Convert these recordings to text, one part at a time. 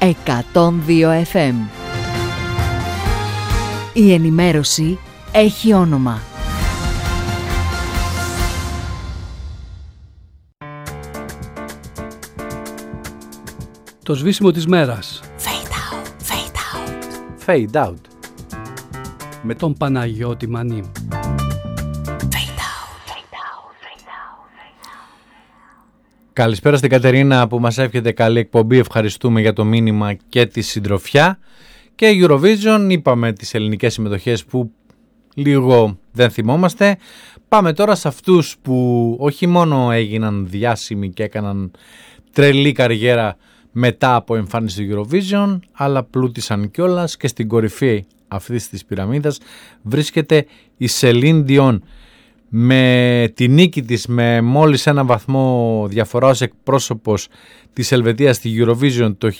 102 FM. Η ενημέρωση έχει όνομα. Το σβήσιμο της μέρας. Fade out. Με τον Παναγιώτη Μανή. Καλησπέρα στην Κατερίνα που μας εύχεται καλή εκπομπή. Ευχαριστούμε για το μήνυμα και τη συντροφιά. Και Eurovision, είπαμε τις ελληνικές συμμετοχές που λίγο δεν θυμόμαστε. Πάμε τώρα σε αυτούς που όχι μόνο έγιναν διάσημοι και έκαναν τρελή καριέρα μετά από εμφάνιση του Eurovision, αλλά πλούτησαν κιόλας, και στην κορυφή αυτής της πυραμίδας βρίσκεται η Celine Dion. Με τη νίκη της με μόλις ένα βαθμό διαφορά ως εκπρόσωπος της Ελβετίας στη Eurovision το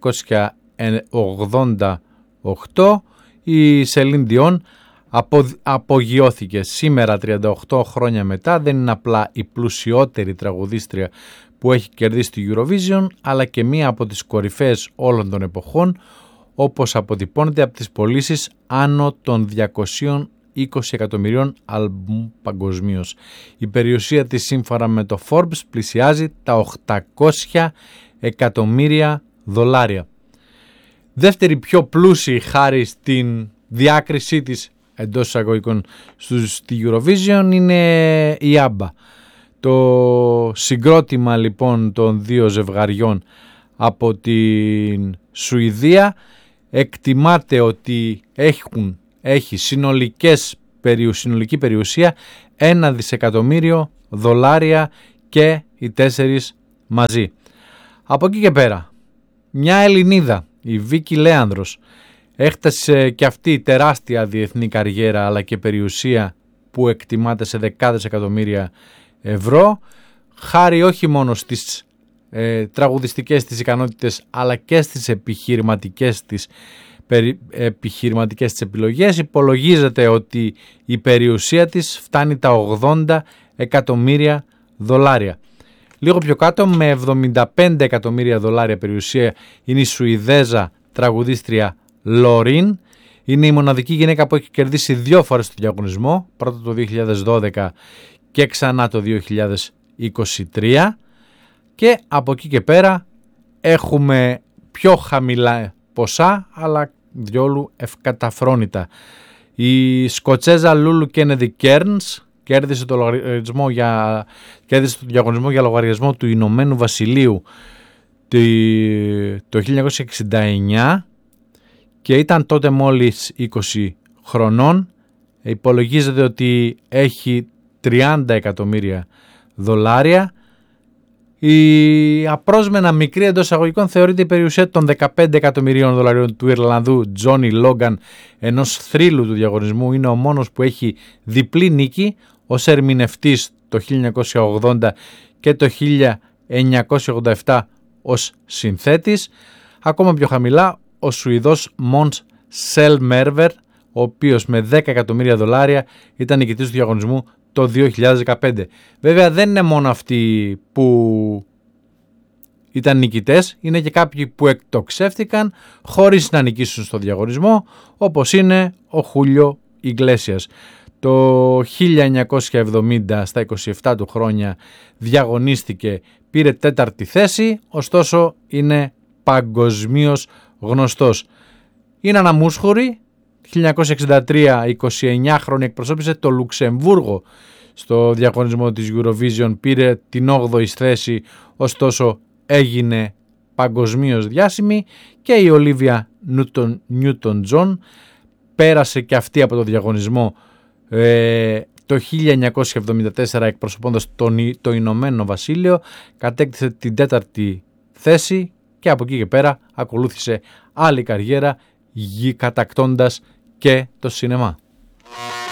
1988, η Celine Dion απογειώθηκε. Σήμερα, 38 χρόνια μετά, δεν είναι απλά η πλουσιότερη τραγουδίστρια που έχει κερδίσει τη Eurovision, αλλά και μία από τις κορυφαίες όλων των εποχών, όπως αποτυπώνεται από τις πωλήσεις άνω των 220 εκατομμυρίων άλμπουμ παγκοσμίως. Η περιουσία της σύμφωνα με το Forbes πλησιάζει τα 800 εκατομμύρια δολάρια. Δεύτερη πιο πλούσιη χάρη στην διάκρισή της εντός εισαγωγικών στη Eurovision είναι η ABBA. Το συγκρότημα λοιπόν των δύο ζευγαριών από την Σουηδία εκτιμάται ότι έχει συνολική περιουσία 1 δισεκατομμύριο δολάρια και οι τέσσερις μαζί. Από εκεί και πέρα, μια Ελληνίδα, η Βίκη Λέανδρος, έχτασε και αυτή τεράστια διεθνή καριέρα αλλά και περιουσία που εκτιμάται σε δεκάδες εκατομμύρια ευρώ, χάρη όχι μόνο στις τραγουδιστικές της ικανότητες αλλά και στις επιχειρηματικές της επιλογές. Υπολογίζεται ότι η περιουσία της φτάνει τα 80 εκατομμύρια δολάρια. Λίγο πιο κάτω, με 75 εκατομμύρια δολάρια περιουσία, είναι η Σουηδέζα τραγουδίστρια Λωρίν. Είναι η μοναδική γυναίκα που έχει κερδίσει 2 φορές το διαγωνισμό, πρώτα το 2012 και ξανά το 2023. Και από εκεί και πέρα έχουμε πιο χαμηλά ποσά, αλλά διόλου ευκαταφρόνητα. Η Σκοτσέζα Λούλου Κέννεντι Κέρνς κέρδισε το διαγωνισμό για λογαριασμό του Ηνωμένου Βασιλείου το 1969 και ήταν τότε μόλις 20 χρονών. Υπολογίζεται ότι έχει 30 εκατομμύρια δολάρια. Η απρόσμενα μικρή εντός εισαγωγικών θεωρείται η περιουσία των 15 εκατομμυρίων δολαρίων του Ιρλανδού Τζόνι Λόγκαν, ενός θρύλου του διαγωνισμού. Είναι ο μόνος που έχει διπλή νίκη ως ερμηνευτής το 1980 και το 1987 ως συνθέτης. Ακόμα πιο χαμηλά ο Σουηδός Μόνς Σελμέρβερ, ο οποίος με 10 εκατομμύρια δολάρια ήταν νικητής του διαγωνισμού το 2015. Βέβαια δεν είναι μόνο αυτοί που ήταν νικητές, είναι και κάποιοι που εκτοξεύτηκαν χωρίς να νικήσουν στο διαγωνισμό, όπως είναι ο Χούλιο Ιγκλέσιας. Το 1970 στα 27 του χρόνια διαγωνίστηκε, πήρε 4η θέση, ωστόσο είναι παγκοσμίως γνωστός. Είναι αναμούσχουρη. 1963, 29 χρόνια εκπροσώπησε το Λουξεμβούργο στο διαγωνισμό της Eurovision, πήρε την 8η θέση, ωστόσο έγινε παγκοσμίως διάσημη. Και η Ολίβια Νιούτον-Τζον πέρασε και αυτή από το διαγωνισμό το 1974 εκπροσωπώντας το Ηνωμένο Βασίλειο, κατέκτησε την 4η θέση και από εκεί και πέρα ακολούθησε άλλη καριέρα κατακτώντας και το σινεμά.